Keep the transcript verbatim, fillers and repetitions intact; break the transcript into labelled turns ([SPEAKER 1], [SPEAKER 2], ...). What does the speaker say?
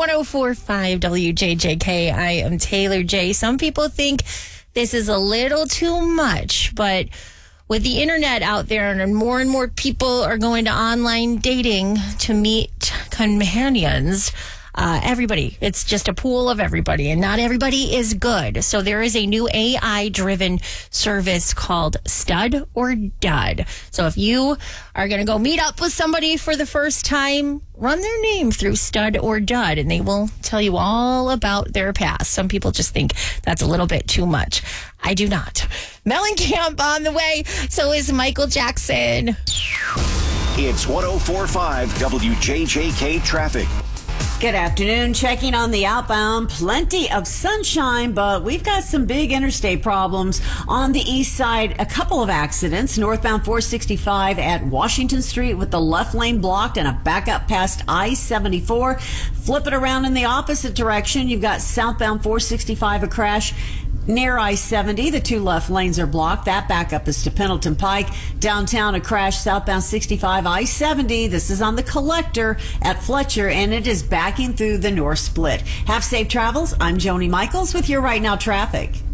[SPEAKER 1] one oh four point five W J J K. I am Taylor J. Some people think this is a little too much, but with the internet out there and more and more people are going to online dating to meet companions, Uh, everybody. It's just a pool of everybody, and not everybody is good. So there is a new A I-driven service called Stud or Dud. So if you are going to go meet up with somebody for the first time, run their name through Stud or Dud, and they will tell you all about their past. Some people just think that's a little bit too much. I do not. Mellencamp on the way. So is Michael Jackson.
[SPEAKER 2] It's one oh four point five W J J K traffic.
[SPEAKER 3] Good afternoon. Checking on the outbound. Plenty of sunshine, but we've got some big interstate problems on the east side. A couple of accidents. Northbound four sixty-five at Washington Street with the left lane blocked and a backup past I seventy-four. Flip it around in the opposite direction. You've got southbound four sixty-five, a crash near I seventy. The two left lanes are blocked. That backup is to Pendleton Pike. Downtown, a crash southbound sixty-five, I seventy. This is on the collector at Fletcher, and it is backing through the north split. Have safe travels. I'm Joni Michaels with your Right Now traffic.